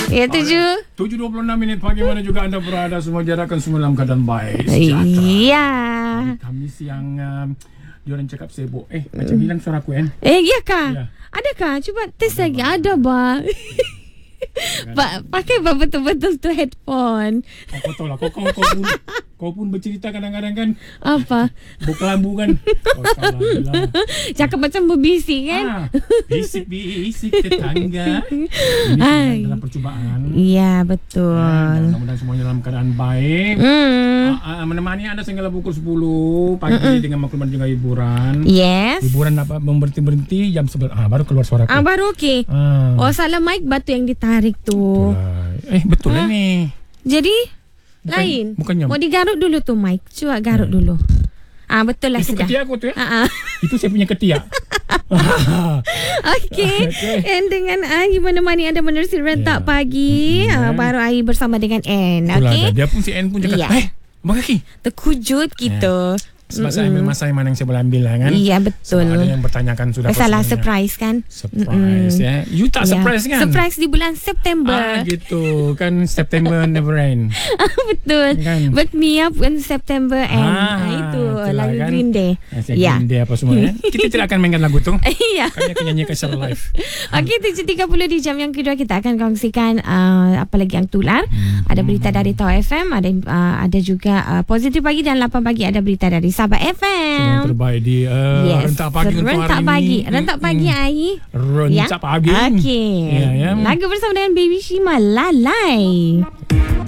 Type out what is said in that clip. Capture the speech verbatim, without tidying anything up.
Ya, tujuh. tujuh dua puluh enam minit pagi, mana juga anda berada, semua diharapkan semua dalam keadaan baik. Iya. Khamis yang um, diorang cakap sibuk. Eh, macam hilang suara aku kan? Eh, iya kah? Ya. Adakah? Cuba tes lagi. Ada, ba. Ba, pakai ba betul-betul tu headphone. Oh, kau tahu lah. Kau, kau, kau, pun, kau pun bercerita kadang-kadang kan. Apa? Berkelambu kan. Oh, salah lah. Cakap macam berbisik kan? Ah, bisik-bisik tetangga. Ini Ay. dalam percubaan. Iya, betul. Ah, mudah-mudahan semuanya dalam keadaan baik. Hmm. Ah, ah, menemani anda sehingga pukul sepuluh pagi Mm-mm. dengan maklumat juga hiburan. Yes. Hiburan apa berhenti-berhenti jam sebelas. Ah, baru keluar suara aku. Ah, baru okey. Ah. Oh, salah mic batu yang ditarik tu. Itulah. Eh, betul lah ni. Jadi Bukan, lain. bukannya. Mau digaruk dulu tu mic. Cuba garuk hmm. dulu. Ah, betul lah Itu sudah. ketiak aku tu ya. Ah, ah. Itu saya punya ketiak. Okey. Okay. And dengan Ahi menemani anda menerusi rentak Yeah. pagi. Mm-hmm. Ah, baru Ahi bersama dengan N. Okey. Dia pun si N pun cakap, Yeah. eh, Abang Kaki. Terkejut kita. Sebab saya ambil masa yang mana yang saya boleh ambil lah kan. Iya, betul. Sebab ada yang bertanyakan sudah. Salah surprise kan? Surprise ya. You tak surprise Ya. kan? Surprise di bulan September. Ah gitu. Kan September never end. Betul. Kan? But me up when September end. Ah, Ah, itu itulah lagu kan. Green Day. Asyik Ya. Green Day apa semua ya. Kita tidak akan mainkan lagu tu. Iya. Kami akan nyanyikan secara live. Okey, tujuh tiga puluh di jam yang kedua kita akan kongsikan uh, apa lagi yang tular. Hmm. Ada berita dari Tau F M, ada uh, ada juga uh, Positif Pagi, dan lapan pagi ada berita dari Sabah F M. Yang terbaik di uh, Yes. rentak pagi untuk rentak hari pagi. ini. Rentak pagi Hmm. Ahi. Rentak Ya? pagi. Okey. Ya, ya. Lagu bersama dengan Baby Shima, Lalai.